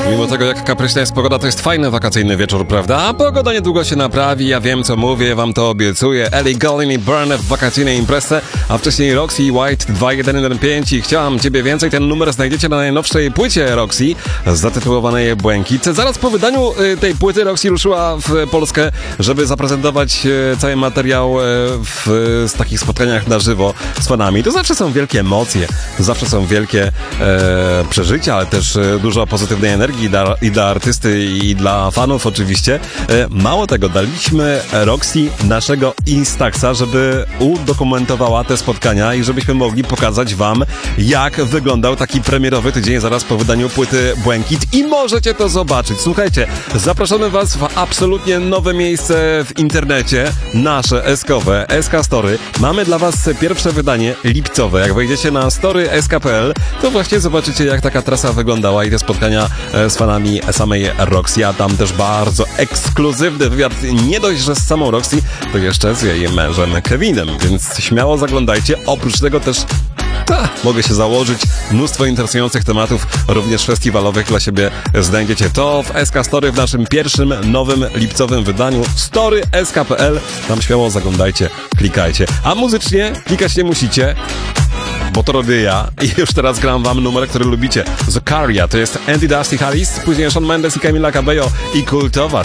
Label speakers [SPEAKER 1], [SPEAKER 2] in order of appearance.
[SPEAKER 1] Mimo tego, jak kapryśna jest pogoda, to jest fajny wakacyjny wieczór, prawda? A pogoda niedługo się naprawi, ja wiem co mówię, wam to obiecuję. Ellie Goulding i Burn w wakacyjnej imprezie, a wcześniej Roxy i White 2115 i Chciałam Ciebie Więcej. Ten numer znajdziecie na najnowszej płycie Roxy, zatytułowanej Błękit. Zaraz po wydaniu tej płyty Roxy ruszyła w Polskę, żeby zaprezentować cały materiał w takich spotkaniach na żywo z fanami. To zawsze są wielkie emocje, to zawsze są wielkie przeżycia, ale też dużo pozytywnej energii i dla artysty, i dla fanów oczywiście. Mało tego, daliśmy Roxy naszego Instaxa, żeby udokumentowała te spotkania i żebyśmy mogli pokazać wam, jak wyglądał taki premierowy tydzień zaraz po wydaniu płyty Błękit i możecie to zobaczyć. Słuchajcie, zapraszamy was w absolutnie nowe miejsce w internecie, nasze eskowe, SK Story. Mamy dla was pierwsze wydanie lipcowe. Jak wejdziecie na story.sk.pl, to właśnie zobaczycie, jak taka trasa wyglądała i te spotkania z fanami samej Roxy, a tam też bardzo ekskluzywny wywiad, nie dość, że z samą Roxy, to jeszcze z jej mężem Kevinem, więc śmiało zaglądajcie. Oprócz tego też mogę się założyć, mnóstwo interesujących tematów, również festiwalowych dla siebie znajdziecie. To w SK Story w naszym pierwszym, nowym, lipcowym wydaniu. story.sk.pl, tam śmiało zaglądajcie, klikajcie. A muzycznie klikać nie musicie, bo to robię ja i już teraz gram wam numer, który lubicie. Zakaria, to jest Andy Dusty Harris, później Shawn Mendes i Camila Cabello i kultowa